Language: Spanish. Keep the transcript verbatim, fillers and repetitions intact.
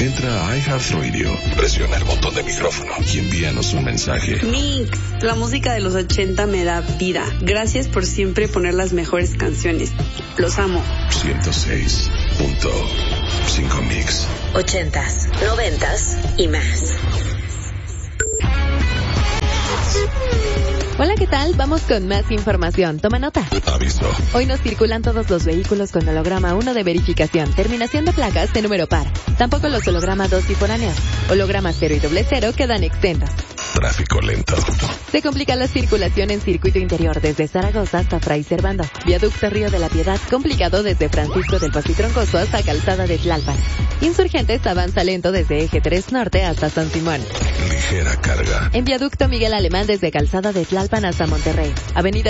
Entra a iHeartRadio, presiona el botón de micrófono y envíanos un mensaje. Mix, la música de los ochenta me da vida. Gracias por siempre poner las mejores canciones. Los amo. ciento seis punto cinco Mix. Ochentas, noventas y más. Hola, ¿qué tal? Vamos con más información. Toma nota. Aviso. Hoy no circulan todos los vehículos con holograma uno de verificación, terminación de placas de número par. Tampoco los hologramas dos y foráneos. Hologramas cero y doble cero quedan exentos. Tráfico lento. Se complica la circulación en circuito interior desde Zaragoza hasta Fray Servando. Viaducto Río de la Piedad complicado desde Francisco del Paso y Troncoso hasta Calzada de Tlalpan. Insurgentes avanza lento desde Eje tres Norte hasta San Simón. Ligera carga. En Viaducto Miguel Alemán desde Calzada de Tlalpan hasta Monterrey. Avenida